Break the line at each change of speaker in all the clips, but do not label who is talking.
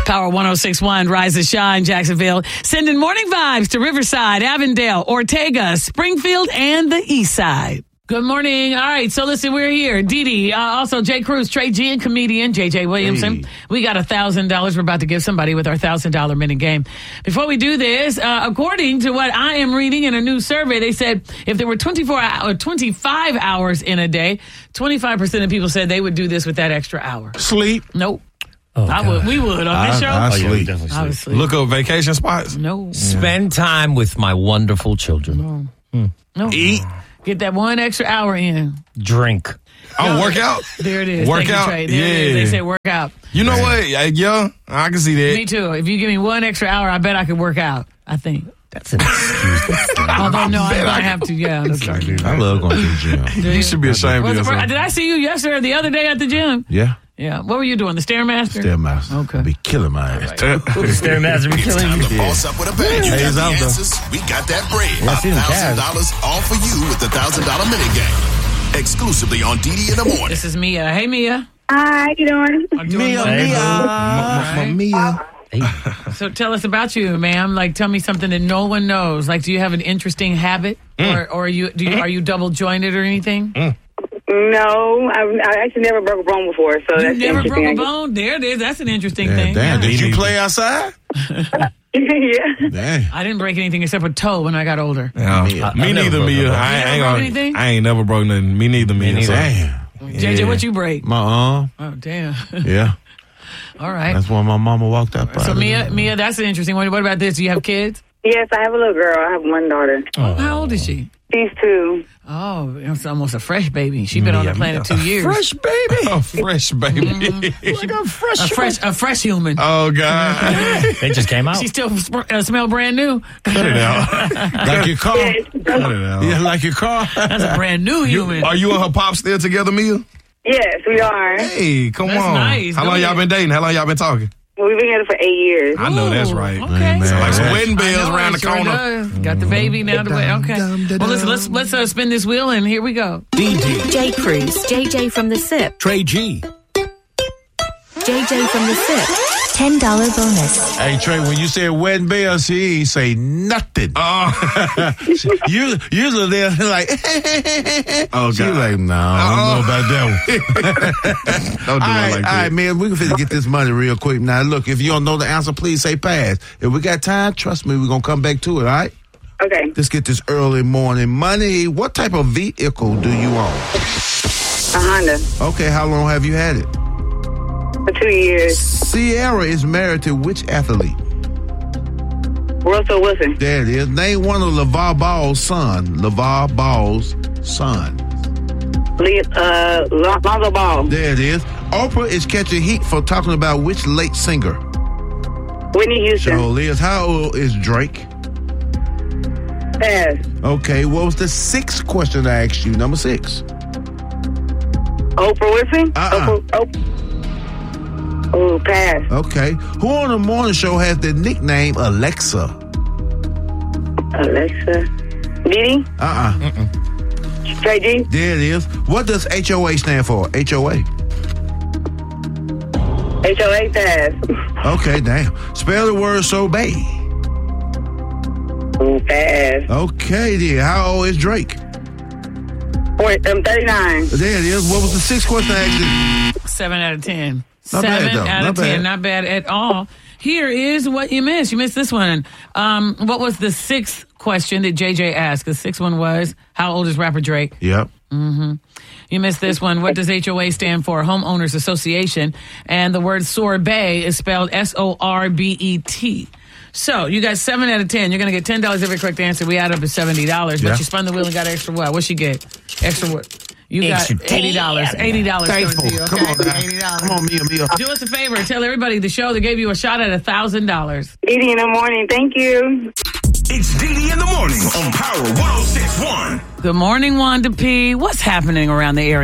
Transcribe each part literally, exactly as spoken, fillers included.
Power one oh six point one, Rise and Shine, Jacksonville. Sending morning vibes to Riverside, Avondale, Ortega, Springfield, and the East Side. Good morning. All right, so listen, we're here. Dee Dee, uh, also Jay Cruz, Trey G, and comedian J J Williamson. Hey. We got one thousand dollars we're about to give somebody with our one thousand dollars minute game. Before we do this, uh, according to what I am reading in a new survey, they said if there were twenty-four or twenty-five hours in a day, twenty-five percent of people said they would do this with that extra hour.
Sleep?
Nope.
Oh,
I would. We would on this
I,
show.
I
oh, yeah,
sleep.
definitely sleep.
I would sleep.
Look up vacation spots?
No. Yeah.
Spend time with my wonderful children.
No.
Hmm.
No.
Eat?
Get that one extra hour in.
Drink.
Oh, work out?
There it is.
Work
Thank you,
out?
Trey. There
Yeah.
it is. They say work out.
You know what? Yeah, I can see that.
Me too. If you give me one extra hour, I bet I could work out. I think.
That's an excuse.
Although, no, I'm going to have to. Yeah. I'm sorry.
I love going to the gym.
You should be ashamed of
Was it-
yourself.
Did I see you yesterday or the other day at the gym?
Yeah.
Yeah. What were you doing? The Stairmaster?
Stairmaster.
Okay.
Be killing my ass.
Stairmaster be
It's
killing
time
you.
to boss up with a bang. You
Hey,
got
it's
the
out, though.
answers. We got that bread.
Yeah, I see them
one thousand dollars all for you with the one thousand dollars minute game. Exclusively on D D in the morning.
This is Mia. Hey, Mia.
Hi, how you doing?
I'm doing well.
Hey,
Mamma mia.
Hey,
So tell us about you, ma'am. Like, tell me something that no one knows. Like, do you have an interesting habit, or, or are you do you, are you double jointed or anything?
No, I've, I actually never broke a bone before, so
You
that's
never broke
interesting.
a bone. There it is. That's an interesting
Yeah,
thing.
damn,
Yeah.
did you play outside?
yeah.
Damn.
I didn't break anything except a toe when I got older.
Yeah.
Me-
Me
I've never
neither,
broke
Mia.
a bone.
I,
You
ain't
never broke
gonna,
anything?
I ain't never broke nothing. Me neither, Mia.
neither.
Damn.
J J, what you break?
My arm.
Oh, damn.
Yeah.
All right.
That's when my mama walked up.
So
out of
Mia,
the-
Mia, that's an interesting one. What about this? Do you have kids?
Yes, I have a little girl. I have one daughter.
How old is she?
She's two.
Oh, it's almost a fresh baby. She's been on the planet two years.
fresh baby.
A fresh baby.
Like a fresh.
A fresh, a fresh human.
Oh, God.
They just came out.
She still sp- uh, smell brand new.
Cut it out.
Like your car.
Yes.
Cut it out.
Yeah, like your car.
That's a brand new human.
Are you and her pop still together, Mia?
Yes, we are.
Hey, come
That's
on.
nice.
How
Go
long y'all
ahead.
been dating? How long y'all been talking?
We've been together for eight years.
I know that's right.
Ooh, Okay.
Man, man.
Like some
Yes.
wedding
I
bells
know
around
it
the
sure
corner.
does. Got the baby now. The way. Okay. Well, listen. Let's let's uh, spin this wheel and here we go.
D D,
J Cruz, J J from the S I P,
Trey G,
J J from the S I P, ten dollars bonus.
Hey, Trey, when you said wedding bells, she ain't say nothing.
Oh,
usually, usually they're like,
oh
she
God.
like, no, I don't know about that one.
Don't do
All
it
right,
like
all
that.
right, man, we can finna get this money real quick. Now, look, if you don't know the answer, please say pass. If we got time, trust me, we're going to come back to it, all right?
Okay.
Let's get this early morning money. What type of vehicle do you own?
A Honda.
Okay, how long have you had it?
For two years.
Sierra is married to which athlete?
Russell Wilson.
There it is. Name one of LeVar Ball's son. LeVar Ball's son.
Le- uh, Lon- Lonzo Ball.
There it is. Oprah is catching heat for talking about which late singer?
Whitney Houston.
So, Liz, how old is Drake?
Pass.
Okay, what was the sixth question I asked you? Number six.
Oprah Wilson.
Uh-uh.
Oprah. Oprah. Oh, pass.
Okay. Who on the morning show has the nickname Alexa?
Alexa. Didi.
Uh-uh.
Trey G.
There it is. What does H O A stand for? H O A.
H O A pass.
Okay, damn. Spell the word sorbet.
Oh, pass.
Okay, then. How old is Drake?
Point, um, thirty-nine.
There it is. What was the sixth question I asked you?
Seven out of ten.
Not
Seven
bad, though.
out
Not
of ten.
bad.
Not bad at all. Here is what you missed. You missed this one. Um, what was the sixth question that J J asked? The sixth one was, how old is rapper Drake?
Yep.
Mm-hmm. You missed this one. What does H O A stand for? Homeowners Association. And the word sorbet is spelled S O R B E T. So you got seven out of ten. You're going to get ten dollars every correct answer. We add up to seventy dollars.
Yeah.
But you spun the wheel and got extra what? What'd she get? Extra what? You got
Extra
eighty dollars. eighty dollars.
Thankful.
coming to you, okay?
Come on, now.
eighty dollars.
Come on, Mia, Mia.
Do us a favor. Tell everybody the show that gave you a shot at one thousand dollars.
Didi in the morning. Thank you.
It's D D in the morning on Power one oh six point one.
Good morning, Wanda P. What's happening around the area?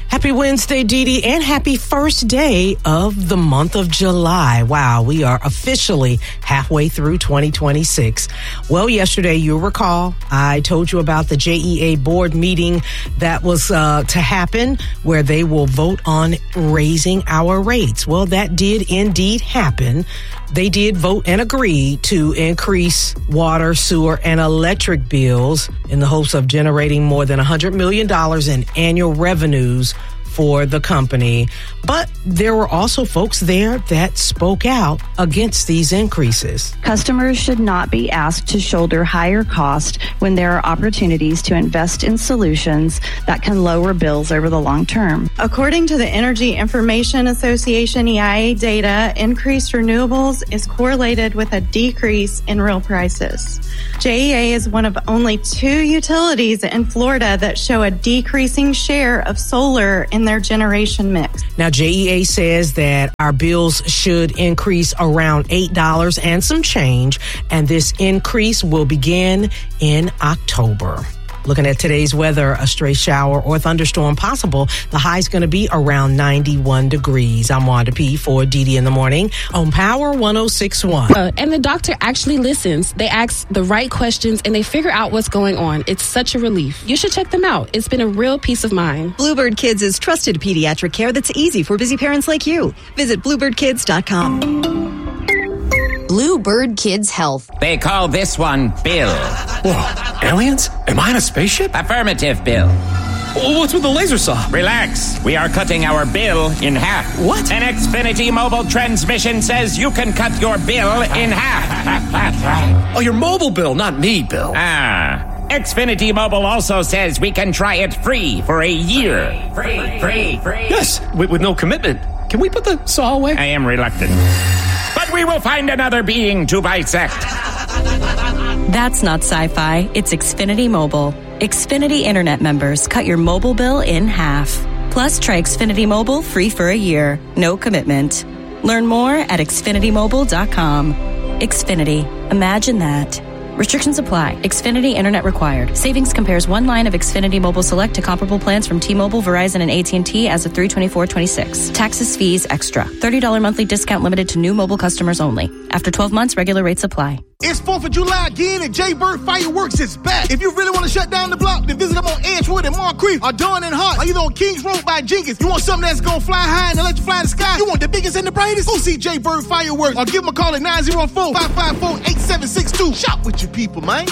Happy Wednesday, Dee Dee, and happy first day of the month of July. Wow, we are officially halfway through twenty twenty-six. Well, yesterday, you'll recall, I told you about the J E A board meeting that was uh, to happen where they will vote on raising our rates. Well, that did indeed happen. They did vote and agree to increase water, sewer, and electric bills in the hopes of generating more than one hundred million dollars in annual revenues for the company. But there were also folks there that spoke out against these increases.
Customers should not be asked to shoulder higher costs when there are opportunities to invest in solutions that can lower bills over the long term.
According to the Energy Information Association E I A data, increased renewables is correlated with a decrease in real prices. J E A is one of only two utilities in Florida that show a decreasing share of solar in their generation mix.
Now, J E A says that our bills should increase around eight dollars and some change, and this increase will begin in October. Looking at today's weather, a stray shower or thunderstorm possible. The high is going to be around ninety-one degrees. I'm Wanda P. for Dee Dee in the Morning on Power one oh six point one.
Uh, and the doctor actually listens. They ask the right questions and they figure out what's going on. It's such a relief. You should check them out. It's been a real peace of mind.
Bluebird Kids is trusted pediatric care that's easy for busy parents like you. Visit bluebird kids dot com.
Bluebird Kids Health.
They call this one Bill.
Whoa, aliens? Am I in a spaceship?
Affirmative, Bill.
Well, what's with the laser saw?
Relax. We are cutting our bill in half.
What?
An Xfinity mobile transmission says you can cut your bill in half.
Oh, your mobile bill, not me, Bill.
Ah. Xfinity Mobile also says we can try it free for a year. Free, free, free.
Yes, with, with no commitment. Can we put the saw away?
I am reluctant. But we will find another being to bisect.
That's not sci-fi. It's Xfinity Mobile. Xfinity Internet members cut your mobile bill in half. Plus, try Xfinity Mobile free for a year. No commitment. Learn more at xfinity mobile dot com. Xfinity. Imagine that. Restrictions apply. Xfinity Internet required. Savings compares one line of Xfinity Mobile Select to comparable plans from T-Mobile, Verizon, and A T and T as of three twenty-four twenty-six. Taxes, fees, extra. thirty dollars monthly discount limited to new mobile customers only. After twelve months, regular rates apply.
It's fourth of July again, and Jaybird Fireworks is back. If you really want to shut down the block, then visit them on Edgewood and Moncrief, or Dawn and Hart, or either on Kings Road by Jenkins. You want something that's going to fly high and electrify the sky? You want the biggest and the brightest? Go see Jaybird Fireworks, or give them a call at nine oh four, five five four, eight seven six two. Shop with your people, man.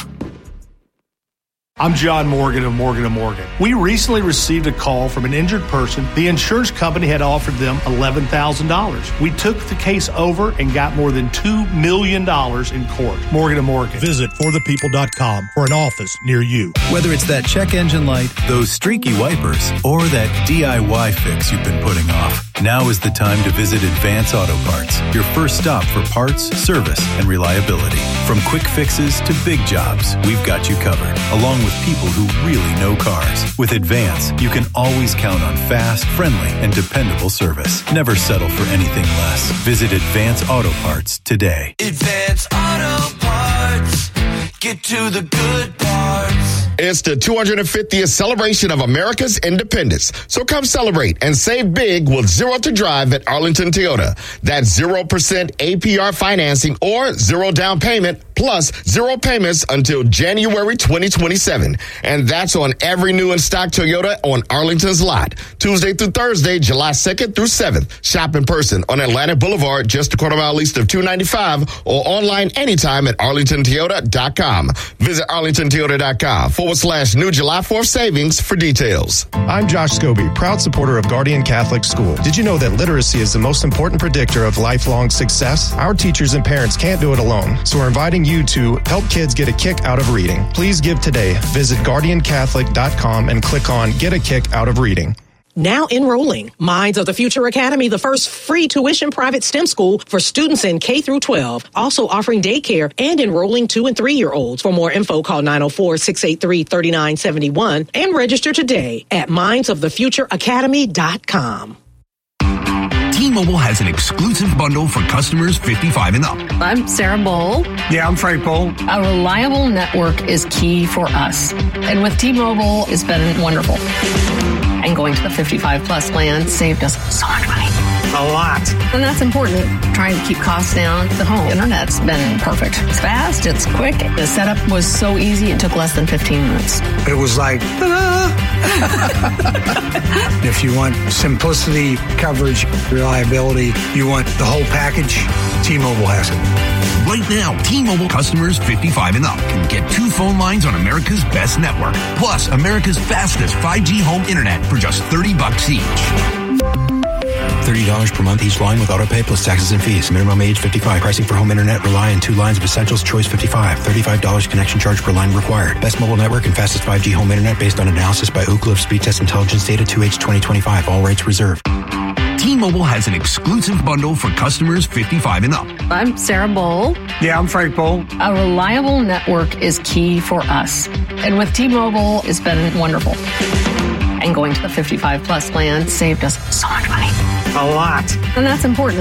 I'm John Morgan of Morgan and Morgan. We recently received a call from an injured person. The insurance company had offered them eleven thousand dollars. We took the case over and got more than two million dollars in court. Morgan and Morgan.
Visit for the people dot com for an office near you.
Whether it's that check engine light, those streaky wipers, or that D I Y fix you've been putting off, now is the time to visit Advance Auto Parts, your first stop for parts, service, and reliability. From quick fixes to big jobs, we've got you covered, along with people who really know cars. With Advance, you can always count on fast, friendly, and dependable service. Never settle for anything less. Visit Advance Auto Parts today.
Advance Auto Parts. Get to the good parts.
It's the two hundred fiftieth celebration of America's independence. So come celebrate and save big with zero to drive at Arlington Toyota. That's zero percent A P R financing or zero down payment plus zero payments until January twenty twenty-seven. And that's on every new and stock Toyota on Arlington's lot. Tuesday through Thursday, July second through seventh. Shop in person on Atlantic Boulevard, just a quarter mile east of two ninety-five, or online anytime at arlington toyota dot com. Visit arlington toyota dot com forward slash new July fourth savings for details.
I'm Josh Scobie, proud supporter of Guardian Catholic School. Did you know that literacy is the most important predictor of lifelong success? Our teachers and parents can't do it alone, so we're inviting you to help kids get a kick out of reading. Please give today. Visit guardian catholic dot com and click on Get a Kick Out of Reading.
Now enrolling. Minds of the Future Academy, the first free tuition private STEM school for students in K through twelve. Also offering daycare and enrolling two and three year olds. For more info, call nine oh four, six eight three, three nine seven one and register today at minds of the future academy dot com.
T-Mobile has an exclusive bundle for customers fifty-five and up.
I'm Sarah Bowl.
Yeah, I'm Frank Bowl.
A reliable network is key for us. And with T-Mobile, it's been wonderful. And going to the fifty-five plus plan saved us so much money.
A lot.
And that's important. Trying to keep costs down. The home internet's been perfect. It's fast, it's quick. The setup was so easy, it took less than fifteen minutes.
It was like, ta-da! If you want simplicity, coverage, reliability, you want the whole package, T-Mobile has it.
Right now, T-Mobile customers fifty-five and up can get two phone lines on America's best network, plus America's fastest five G home internet for just thirty bucks each.
thirty dollars per month each line with autopay plus taxes and fees. Minimum age fifty-five. Pricing for home internet rely on two lines of Essentials Choice fifty-five. thirty-five dollars connection charge per line required. Best mobile network and fastest five G home internet based on analysis by Ookla of Speed Test Intelligence data two H twenty twenty-five. All rights reserved.
T-Mobile has an exclusive bundle for customers fifty-five and up.
I'm Sarah Bowl.
Yeah, I'm Frank Bowl.
A reliable network is key for us. And with T-Mobile, it's been wonderful. And going to the fifty-five plus plan saved us so much money.
A lot.
And that's important.